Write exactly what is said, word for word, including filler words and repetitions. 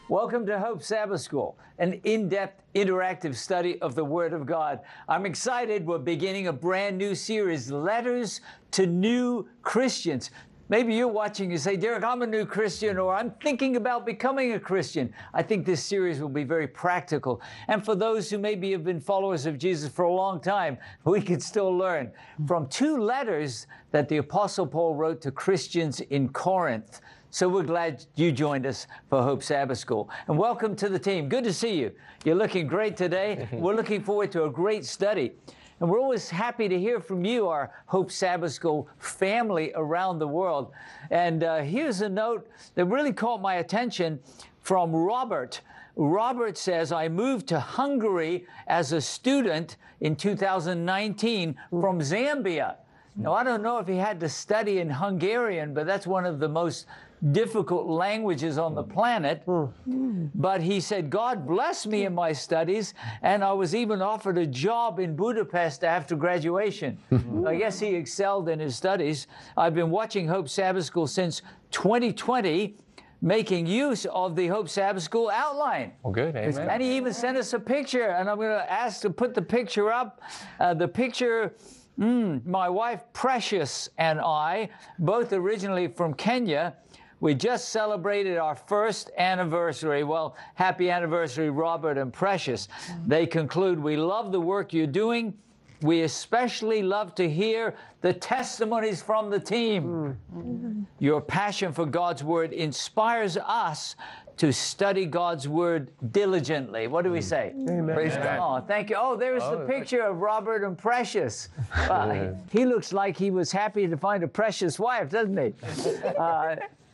Welcome to Hope Sabbath School, an in-depth, interactive study of the Word of God. I'm excited. We're beginning a brand new series, Letters to New Christians. Maybe you're watching and say, Derek, I'm a new Christian, or I'm thinking about becoming a Christian. I think this series will be very practical. And for those who maybe have been followers of Jesus for a long time, we can still learn from two letters that the Apostle Paul wrote to Christians in Corinth. So we're glad you joined us for Hope Sabbath School. And welcome to the team. Good to see you. You're looking great today. We're looking forward to a great study. And we're always happy to hear from you, our Hope Sabbath School family around the world. And uh, here's a note that really caught my attention from Robert. Robert says, I moved to Hungary as a student in two thousand nineteen from Zambia. Now, I don't know if he had to study in Hungarian, but that's one of the most difficult languages on the planet. But he said, God blessed me in my studies, and I was even offered a job in Budapest after graduation. I guess he excelled in his studies. I've been watching Hope Sabbath School since twenty twenty, making use of the Hope Sabbath School outline. Well, good, amen. And he even sent us a picture, and I'm going to ask to put the picture up. Uh, the picture... Mm, my wife, Precious, and I, both originally from Kenya, we just celebrated our first anniversary. Well, happy anniversary, Robert and Precious. They conclude, we love the work you're doing. We especially love to hear the testimonies from the team. Mm. Your passion for God's Word inspires us to study God's Word diligently. What do we say? Amen. Praise God. Oh, thank you. Oh, there's oh, the picture of Robert and Precious. Uh, he looks like he was happy to find a precious wife, doesn't he? Uh,